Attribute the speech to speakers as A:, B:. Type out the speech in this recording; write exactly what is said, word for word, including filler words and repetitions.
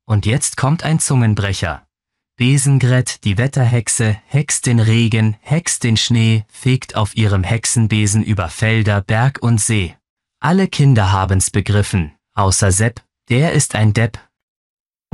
A: Und jetzt kommt ein Zungenbrecher. Besengret, die Wetterhexe, hext den Regen, hext den Schnee, fegt auf ihrem Hexenbesen über Felder, Berg und See. Alle Kinder haben's begriffen, außer Sepp, der ist ein Depp.